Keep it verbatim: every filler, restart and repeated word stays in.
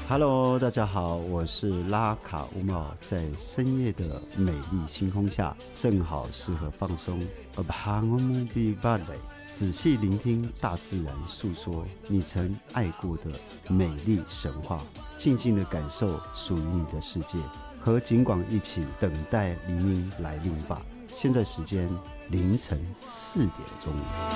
Hello， 大家好，我是拉卡乌茂，在深夜的美丽星空下，正好适合放松。仔细聆听大自然诉说你曾爱过的美丽神话，静静的感受属于你的世界，和景广一起等待黎明来临吧。现在时间凌晨四点钟。